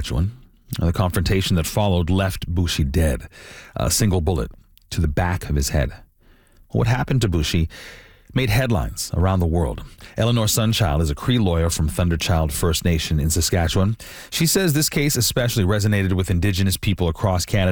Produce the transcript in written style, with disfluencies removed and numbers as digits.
Saskatchewan. The confrontation that followed left Boushie dead, a single bullet to the back of his head. What happened to Boushie made headlines around the world. Eleanor Sunchild is a Cree lawyer from Thunderchild First Nation in Saskatchewan. She says this case especially resonated with Indigenous people across Canada.